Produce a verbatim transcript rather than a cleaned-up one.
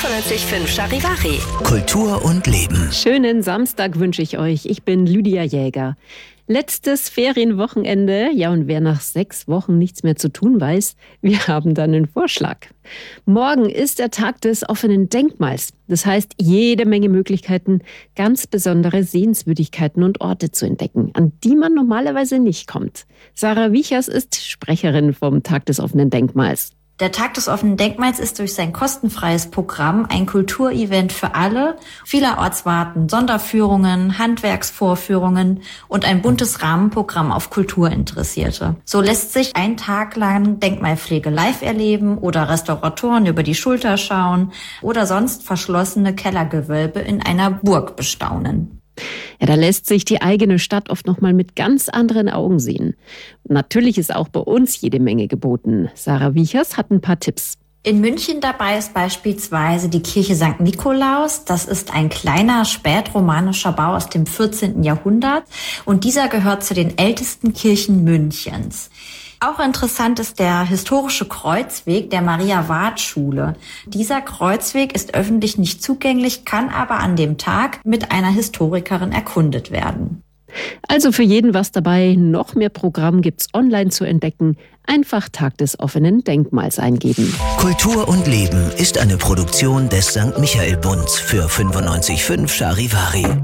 fünfundneunzig Komma fünf Charivari. Kultur und Leben. Schönen Samstag wünsche ich euch. Ich bin Lydia Jäger. Letztes Ferienwochenende. Ja, und wer nach sechs Wochen nichts mehr zu tun weiß, wir haben dann einen Vorschlag. Morgen ist der Tag des offenen Denkmals. Das heißt, jede Menge Möglichkeiten, ganz besondere Sehenswürdigkeiten und Orte zu entdecken, an die man normalerweise nicht kommt. Sarah Wiechers ist Sprecherin vom Tag des offenen Denkmals. Der Tag des offenen Denkmals ist durch sein kostenfreies Programm ein Kulturevent für alle. Vielerorts warten Sonderführungen, Handwerksvorführungen und ein buntes Rahmenprogramm auf Kulturinteressierte. So lässt sich ein Tag lang Denkmalpflege live erleben oder Restauratoren über die Schulter schauen oder sonst verschlossene Kellergewölbe in einer Burg bestaunen. Ja, da lässt sich die eigene Stadt oft noch mal mit ganz anderen Augen sehen. Natürlich ist auch bei uns jede Menge geboten. Sarah Wiechers hat ein paar Tipps. In München dabei ist beispielsweise die Kirche Sankt Nikolaus. Das ist ein kleiner spätromanischer Bau aus dem vierzehnten Jahrhundert und dieser gehört zu den ältesten Kirchen Münchens. Auch interessant ist der historische Kreuzweg der Maria-Ward-Schule. Dieser Kreuzweg ist öffentlich nicht zugänglich, kann aber an dem Tag mit einer Historikerin erkundet werden. Also für jeden was dabei. Noch mehr Programm gibt's online zu entdecken. Einfach Tag des offenen Denkmals eingeben. Kultur und Leben ist eine Produktion des Sankt Michael Bunds für fünfundneunzig Komma fünf Charivari.